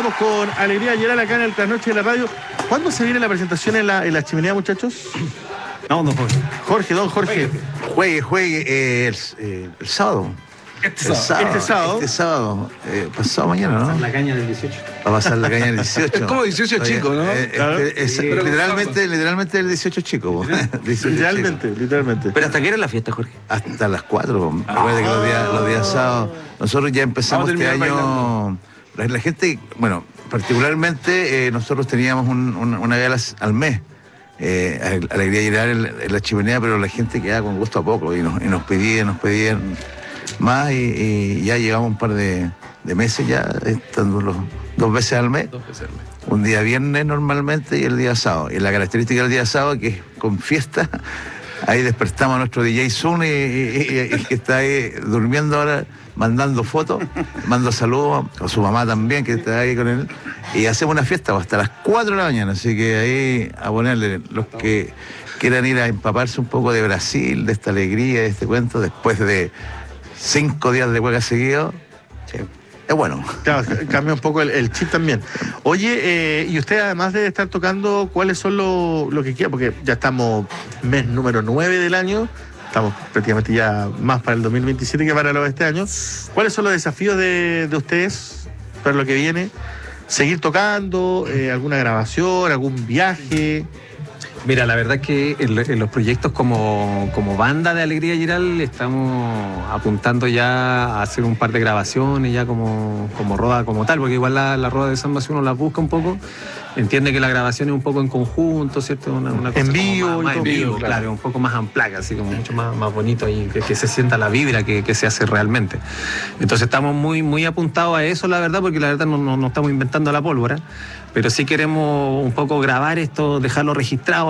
estamos con Alegría Giral acá en el Trasnoche de la Radio. ¿Cuándo se viene la presentación en la Chimenea, muchachos? No, don Jorge. Jorge, don Jorge. Juegue el sábado. Este sábado. Pasado mañana, ¿no? La caña del 18. Va a pasar la caña del 18. Es como 18 chicos, ¿no? Literalmente el 18 chico. Literalmente. ¿Pero hasta qué era la fiesta, Jorge? Hasta las 4. Recuerda que los días sábados. Nosotros ya empezamos este año. La gente, bueno, particularmente nosotros teníamos una gala al mes. Alegría Giral en la Chimenea, pero la gente quedaba con gusto a poco y nos pedían más y ya llevamos un par de meses ya estando los 2 veces al mes. 2 veces al mes. Un día viernes normalmente y el día sábado. Y la característica del día sábado que es con fiesta. Ahí despertamos a nuestro DJ Zoom y que está ahí durmiendo ahora, mandando fotos, mando saludos a su mamá también que está ahí con él. Y hacemos una fiesta hasta las 4 de la mañana. Así que ahí a ponerle los que quieran ir a empaparse un poco de Brasil, de esta alegría, de este cuento, después de 5 días de huelga seguidos. Sí. Es bueno. Claro, cambia un poco el chip también. Oye, y usted además de estar tocando, ¿cuáles son lo que quiera? Porque ya estamos mes número 9 del año, estamos prácticamente ya más para el 2027 que para lo de este año. ¿Cuáles son los desafíos de ustedes para lo que viene? ¿Seguir tocando? ¿Alguna grabación? ¿Algún viaje? Mira, la verdad es que en los proyectos como banda de Alegría Giral estamos apuntando ya a hacer un par de grabaciones ya como roda como tal, porque igual la roda de samba, si uno la busca un poco, entiende que la grabación es un poco en conjunto, ¿cierto? Una cosa en vivo, más en vivo, claro, un poco más amplaca, así como mucho más bonito y que se sienta la vibra que se hace realmente. Entonces estamos muy apuntados a eso, la verdad, porque la verdad no estamos inventando la pólvora, pero sí queremos un poco grabar esto, dejarlo registrado